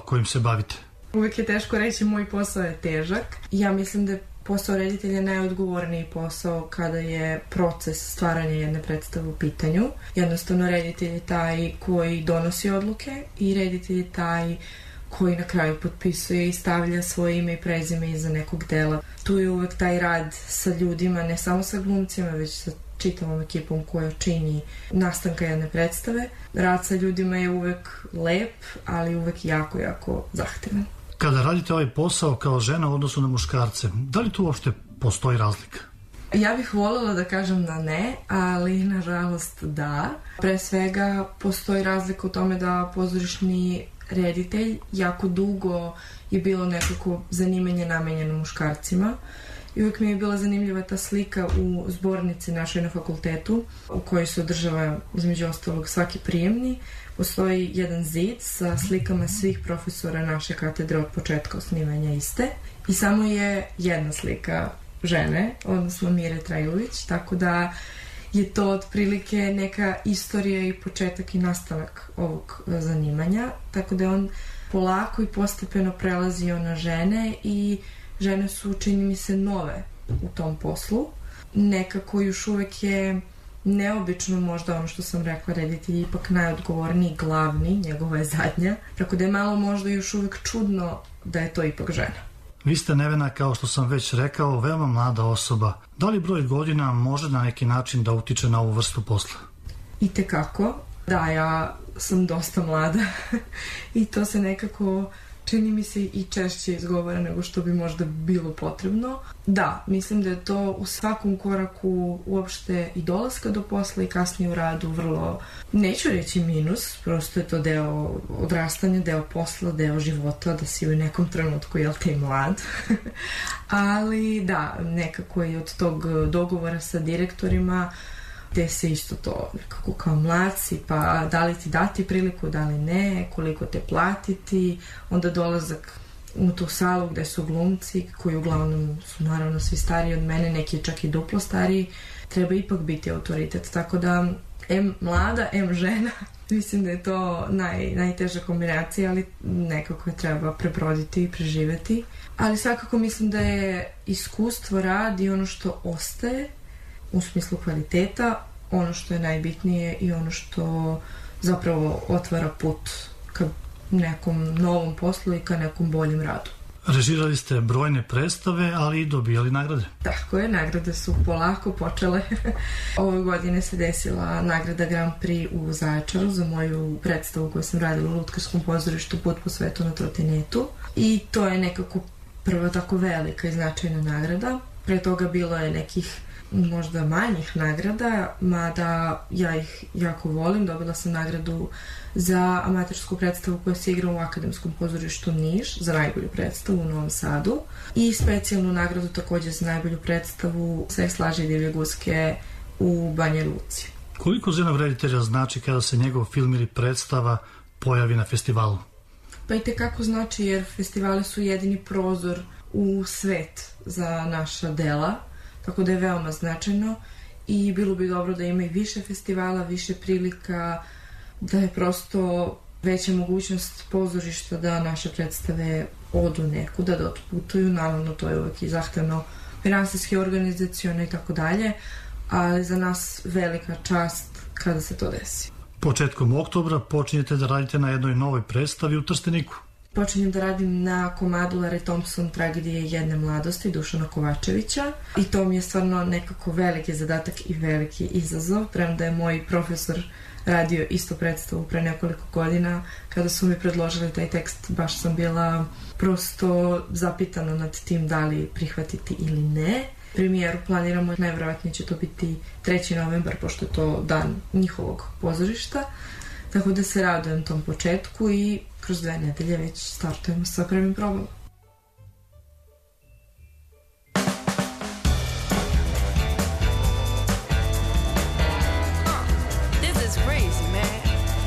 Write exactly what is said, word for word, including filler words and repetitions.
kojim se bavite? Uvek je teško reći moj posao je težak. Ja mislim da je posao reditelja najodgovorniji posao kada je proces stvaranja jedne predstave u pitanju. Jednostavno, reditelj je taj koji donosi odluke i reditelj je taj koji na kraju potpisuje i stavlja svoje ime i prezime iza nekog dela. Tu je uvek taj rad sa ljudima, ne samo sa glumcima, već sa čitavom ekipom koja čini nastanka jedne predstave. Rad sa ljudima je uvek lep, ali uvek jako, jako zahtevan. Kada radite ovaj posao kao žena u odnosu na muškarce, da li tu uopšte postoji razlika? Ja bih voljela da kažem da ne, ali nažalost da. Pre svega postoji razlika u tome da pozorišni reditelj jako dugo je bilo nekako zanimanje namenjeno muškarcima. I uvijek mi je bila zanimljiva ta slika u zbornici našoj na fakultetu, u kojoj se održava između ostalog svaki prijemni. Postoji jedan zid sa slikama svih profesora naše katedre od početka osnivanja iste i samo je jedna slika žene, odnosno Mire Trajlović, tako da je to otprilike neka istorija i početak i nastavak ovog zanimanja, tako da je on polako i postepeno prelazio na žene i žene su, čini mi se, nove u tom poslu. Nekako još uvek je neobično možda ono što sam rekla, reditelj je ipak najodgovorniji, glavni, njegova je zadnja, tako da je malo možda još uvek čudno da je to ipak žena. Vi ste, Nevena, kao što sam već rekao, veoma mlada osoba. Da li broj godina može na neki način da utiče na ovu vrstu posla? Itekako. Da, ja sam dosta mlada i to se nekako čini mi se i češće izgovara nego što bi možda bilo potrebno. Da, mislim da je to u svakom koraku uopšte i dolaska do posla i kasnije u radu vrlo, neću reći minus, prosto je to deo odrastanja, deo posla, deo života, da si u nekom trenutku, jel te, mlad. Ali da, nekako je od tog dogovora sa direktorima gde se isto to nekako kao mlad si, pa da li ti dati priliku, da li ne, koliko te platiti, onda dolazak u tu salu gde su glumci, koji uglavnom su naravno svi stariji od mene, neki čak i duplo stariji, treba ipak biti autoritet, tako da em mlada, em žena, mislim da je to naj, najteža kombinacija, ali nekako je treba prebroditi i preživeti. Ali svakako mislim da je iskustvo, rad i ono što ostaje u smislu kvaliteta, ono što je najbitnije i ono što zapravo otvara put ka nekom novom poslu i ka nekom boljem radu. Režirali ste brojne predstave, ali i dobijali nagrade. Tako je, nagrade su polako počele. Ove godine se desila nagrada Grand Prix u Zaječaru za moju predstavu koju sam radila u Lutkarskom pozorištu Put po svetu na trotinetu. I to je nekako prva tako velika i značajna nagrada. Pre toga bilo je nekih možda manjih nagrada, mada ja ih jako volim. Dobila sam nagradu za amatersku predstavu koja se igra u Akademskom pozorištu Niš za najbolju predstavu u Novom Sadu i specijalnu nagradu takođe za najbolju predstavu Seks, laži i divlje guske u Banja Luci. Koliko za jednog reditelja znači kada se njegov film ili predstava pojavi na festivalu? Pa i tekako znači, jer festivali su jedini prozor u svet za naša dela, tako da je veoma značajno i bilo bi dobro da ima i više festivala, više prilika, da je prosto veća mogućnost pozorišta da naše predstave odu nekuda, da otputuju. Naravno, to je uvek i zahtevno finansijski, organizacijono i tako dalje, ali za nas velika čast kada se to desi. Početkom oktobra počinjete da radite na jednoj novoj predstavi u Trsteniku. Počinjem da radim na komadu Larry Thompson Tragedije jedne mladosti Dušana Kovačevića i to mi je stvarno nekako veliki zadatak i veliki izazov, premda je moj profesor radio isto predstavu pre nekoliko godina. Kada su mi predložili taj tekst, baš sam bila prosto zapitana nad tim da li prihvatiti ili ne. Premijeru planiramo, najverovatnije će to biti treći novembar, pošto je to dan njihovog pozorišta, tako da se radujem tom početku i kroz dve nedelje već startujemo sa prvim probom.